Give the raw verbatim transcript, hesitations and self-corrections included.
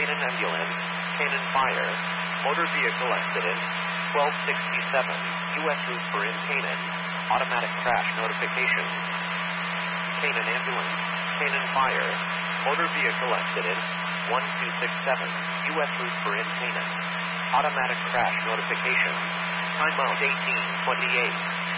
Canaan Ambulance, Canaan Fire, Motor Vehicle Accident, twelve sixty-seven, U S route for in Canaan, automatic crash notification. Canaan Ambulance, Canaan Fire, Motor Vehicle Accident, one two six seven, U S route for in Canaan, automatic crash notification. Timeout eighteen twenty-eight.